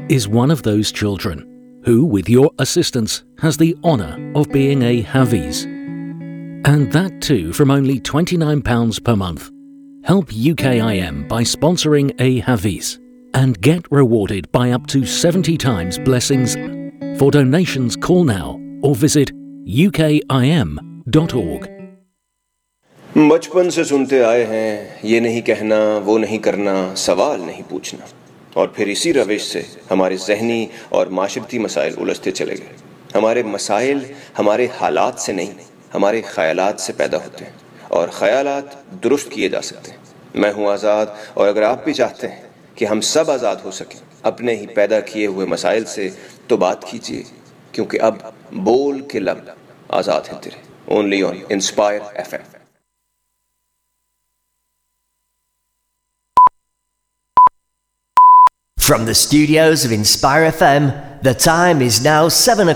is one of those children who, with your assistance, has the honour of being a Haviz. And that too from only £29 per month. Help UKIM by sponsoring a Haviz and get rewarded by up to 70 times blessings. For donations, call now or visit ukim.org. बचपन से सुनते आए हैं, ये नहीं कहना, वो नहीं करना, सवाल नहीं पूछना, और फिर इसी रविश से हमारे ज़हनी और माशरती मसाइल उलझते चले गए। हमारे मसाइल हमारे हालात से नहीं, हमारे ख़यालात से पैदा होते हैं, और ख़यालात दुरुस्त किए जा सकते हैं। मैं हूँ आज़ाद, और अगर आप भी चाहते हैं कि हम सब आज़ाद हो सकें अपने ही पैदा किए हुए मसाइल से, तो बात कीजिए, क्योंकि अब बोल के लब आज़ाद हैं तेरे। Only on inspire FM। From the studios of Inspire FM, the time is now 7 o'clock.